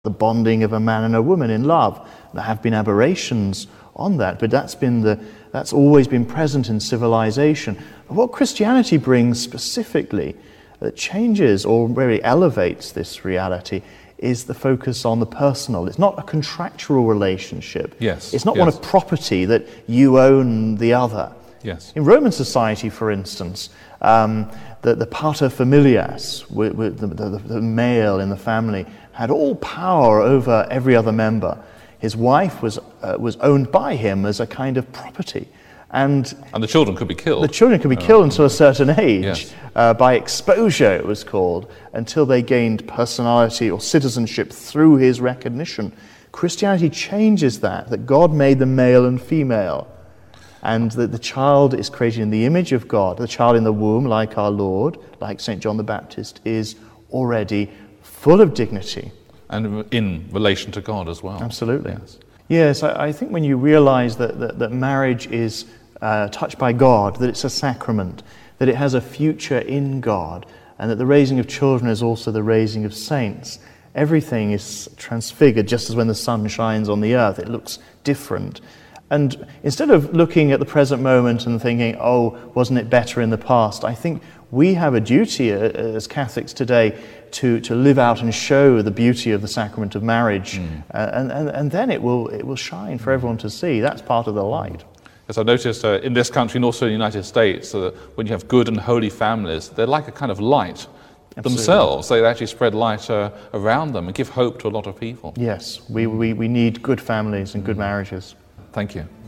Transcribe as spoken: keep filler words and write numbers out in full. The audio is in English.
the bonding of a man and a woman in love. There have been aberrations on that, but that's been the that's always been present in civilization. But what Christianity brings specifically that changes or really elevates this reality is the focus on the personal. It's not a contractual relationship. Yes. It's not yes. one of property that you own the other. Yes. In Roman society, for instance, um, the, the pater familias, with, with the, the, the male in the family, had all power over every other member. His wife was uh, was owned by him as a kind of property. And, and the children could be killed. The children could be uh, killed until a certain age, yes. uh, by exposure it was called, until they gained personality or citizenship through his recognition. Christianity changes that, that God made them male and female, and that the child is created in the image of God. The child in the womb, like our Lord, like Saint John the Baptist, is already full of dignity. And in relation to God as well. Absolutely. Yes, yes I, I think when you realize that, that, that marriage is uh, touched by God, that it's a sacrament, that it has a future in God, and that the raising of children is also the raising of saints, everything is transfigured, just as when the sun shines on the earth, it looks different. And instead of looking at the present moment and thinking, oh, wasn't it better in the past, I think we have a duty as Catholics today to, to live out and show the beauty of the sacrament of marriage, mm. uh, and, and, and then it will it will shine for everyone to see. That's part of the light. Yes, I noticed uh, in this country and also in the United States, uh, when you have good and holy families, they're like a kind of light. Absolutely. Themselves. They actually spread light uh, around them and give hope to a lot of people. Yes, we, we, we need good families and good marriages. Thank you.